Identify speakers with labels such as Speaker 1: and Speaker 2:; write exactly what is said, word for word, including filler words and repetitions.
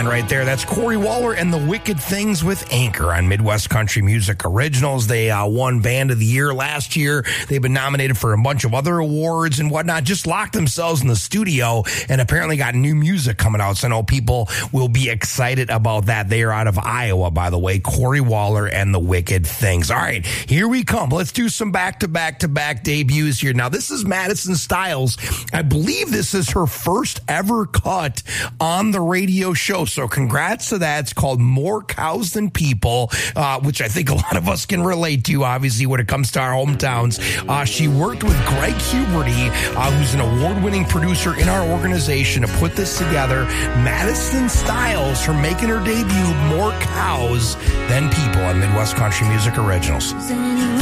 Speaker 1: band right there. That's Corey Waller and the Wicked Things with Anchor on Midwest Country Music Originals. They uh, won Band of the Year last year. They've been nominated for a bunch of other awards and whatnot. Just locked themselves in the studio and apparently got new music coming out. So I know people will be excited about that. They are out of Iowa, by the way. Corey Waller and the Wicked Things. All right, here we come. Let's do some back-to-back-to-back debuts here. Now, this is Madison Styles. I believe this is her first ever cut on the radio show. So congrats to that. It's called More Cows Than People, uh, which I think a lot of us can relate to, obviously, when it comes to our hometowns. Uh, she worked with Greg Huberty, uh, who's an award-winning producer in our organization, to put this together. Madison Styles, her making her debut, More Cows Than People on Midwest Country Music Originals.